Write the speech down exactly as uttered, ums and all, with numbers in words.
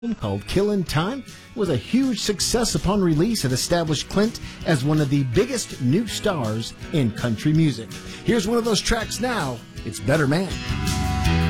called Killin' Time was a huge success upon release. It established Clint as one of the biggest new stars in country music. Here's one of those tracks now. It's Better Man.